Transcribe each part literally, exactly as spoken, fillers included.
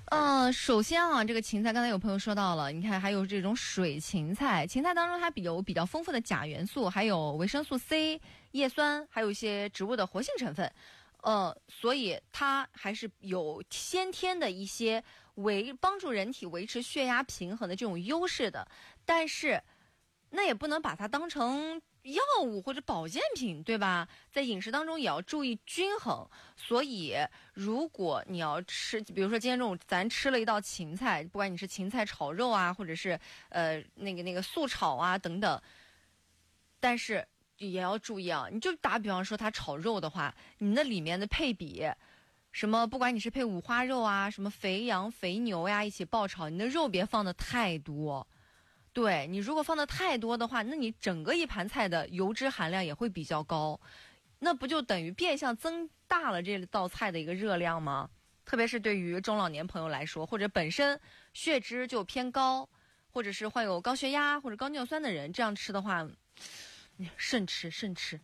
呃，首先啊，这个芹菜刚才有朋友说到了，你看还有这种水芹菜，芹菜当中它有比较丰富的钾元素，还有维生素 C、叶酸，还有一些植物的活性成分。呃，所以它还是有先天的一些维帮助人体维持血压平衡的这种优势的，但是那也不能把它当成药物或者保健品，对吧？在饮食当中也要注意均衡。所以如果你要吃，比如说今天中午咱吃了一道芹菜，不管你是芹菜炒肉啊，或者是呃那个那个素炒啊等等，但是也要注意啊，你就打比方说它炒肉的话，你那里面的配比，什么不管你是配五花肉啊，什么肥羊肥牛呀一起爆炒，你的肉别放的太多。对，你如果放的太多的话，那你整个一盘菜的油脂含量也会比较高，那不就等于变相增大了这道菜的一个热量吗？特别是对于中老年朋友来说，或者本身血脂就偏高，或者是患有高血压或者高尿酸的人，这样吃的话，慎吃慎吃。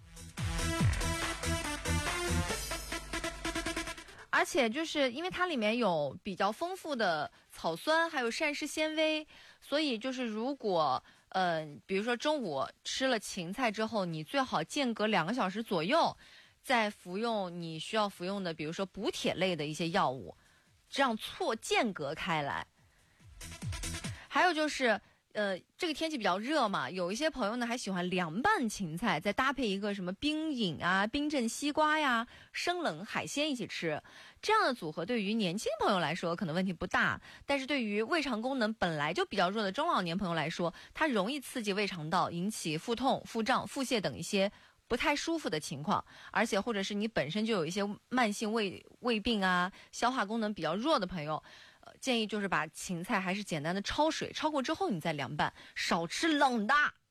而且就是因为它里面有比较丰富的草酸，还有膳食纤维，所以就是如果呃，比如说中午吃了芹菜之后，你最好间隔两个小时左右，再服用你需要服用的，比如说补铁类的一些药物，这样错间隔开来。还有就是。呃，这个天气比较热嘛，有一些朋友呢还喜欢凉拌芹菜，再搭配一个什么冰饮啊、冰镇西瓜呀、生冷海鲜一起吃，这样的组合对于年轻朋友来说可能问题不大，但是对于胃肠功能本来就比较弱的中老年朋友来说，它容易刺激胃肠道，引起腹痛、腹胀、腹泻等一些不太舒服的情况，而且或者是你本身就有一些慢性胃胃病啊、消化功能比较弱的朋友。建议就是把芹菜还是简单的焯水，焯过之后你再凉拌，少吃冷的。